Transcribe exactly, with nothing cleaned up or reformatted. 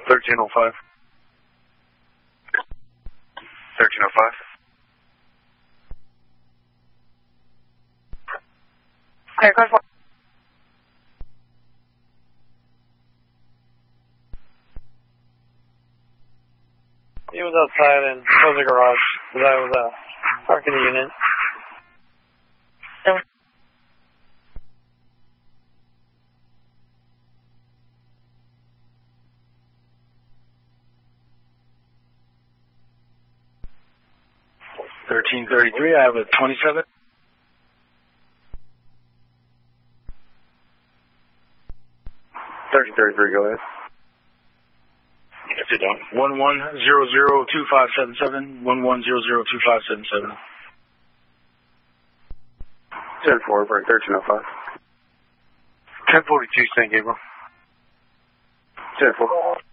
thirteen oh five. thirteen oh five. Clear code four. He was outside and closed the garage because I was uh, parking the unit. Seven. thirteen thirty-three, I have a twenty-seven. thirteen thirty-three, go ahead. If you don't. one one zero zero two five seven seven, one one zero zero two five seven seven. ten four, break thirteen oh five. ten forty-two, San Gabriel. ten four.